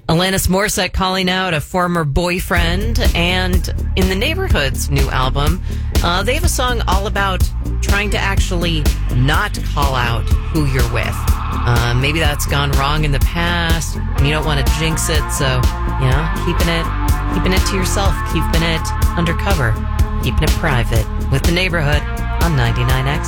Alanis Morissette calling out a former boyfriend, and In the Neighborhood's new album, they have a song all about trying to actually not call out who you're with. Maybe that's gone wrong in the past, and you don't want to jinx it, so, keeping it to yourself, keeping it undercover, keeping it private with The Neighborhood on 99X.